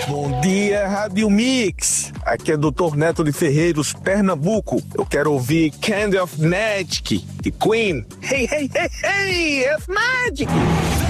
Bom dia, Rádio Mix. Aqui é Dr. Neto de Ferreiros, Pernambuco. Eu quero ouvir Candy of Magic, de Queen. Hey, hey, hey, hey, it's magic!